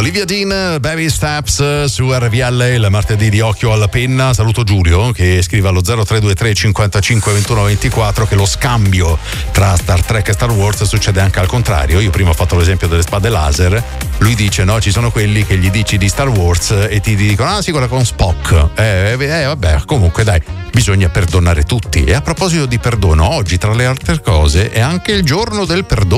Olivia Dean, Baby Steps su RVL, il martedì di Occhio alla Penna. Saluto Giulio che scrive allo 0323 55 21 24 che lo scambio tra Star Trek e Star Wars succede anche al contrario. Io prima ho fatto l'esempio delle spade laser, lui dice no, ci sono quelli che gli dici di Star Wars e ti dicono ah sì, quella con Spock. Vabbè, comunque dai, bisogna perdonare tutti. E a proposito di perdono, oggi tra le altre cose è anche il giorno del perdono.